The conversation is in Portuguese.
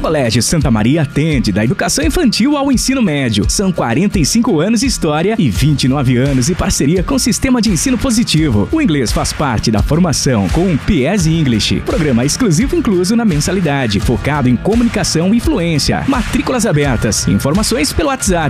Colégio Santa Maria atende da educação infantil ao ensino médio. São 45 anos de história e 29 anos de parceria com o Sistema de Ensino Positivo. O inglês faz parte da formação com o PS English, programa exclusivo incluso na mensalidade, focado em comunicação e fluência. Matrículas abertas. Informações pelo WhatsApp